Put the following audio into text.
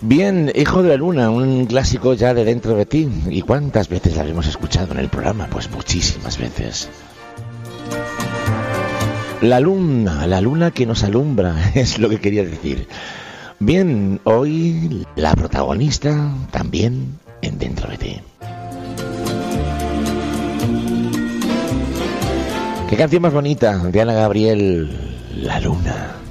Bien, Hijo de la Luna, un clásico ya de dentro de ti. ¿Y cuántas veces la hemos escuchado en el programa? Pues muchísimas veces. La luna que nos alumbra, es lo que quería decir. Bien, hoy la protagonista también en Dentro de ti. Qué canción más bonita de Ana Gabriel, La Luna.